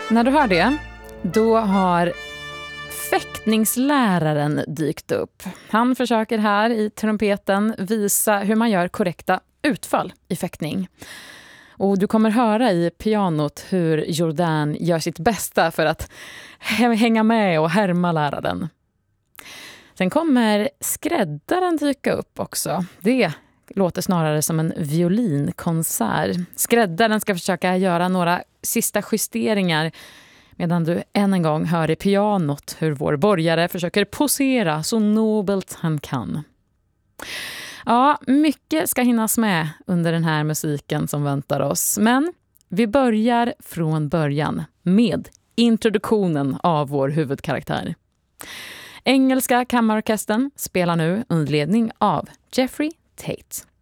När du hör det, då har fäktningsläraren dykt upp. Han försöker här i trumpeten visa hur man gör korrekta utfall i fäktning. Och du kommer höra i pianot hur Jourdain gör sitt bästa för att hänga med och härma läraren. Sen kommer skräddaren dyka upp också. Det låter snarare som en violinkonsert. Skräddaren ska försöka göra några sista justeringar medan du än en gång hör i pianot hur vår borgare försöker posera så nobelt han kan. Ja, mycket ska hinnas med under den här musiken som väntar oss. Men vi börjar från början med introduktionen av vår huvudkaraktär. Engelska kammarorkestern spelar nu under ledning av Jeffrey Tate.